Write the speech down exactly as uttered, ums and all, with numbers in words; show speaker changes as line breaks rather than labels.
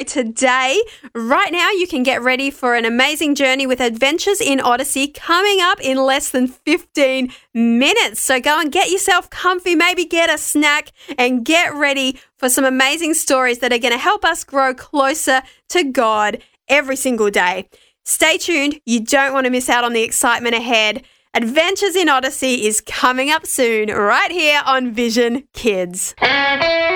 today. Right now, you can get ready for an amazing journey with Adventures in Odyssey coming up in less than fifteen minutes. So go and get yourself comfy, maybe get a snack, and get ready for some amazing stories that are going to help us grow closer to God every single day. Stay tuned. You don't want to miss out on the excitement ahead. Adventures in Odyssey is coming up soon, right here on Vision Kids.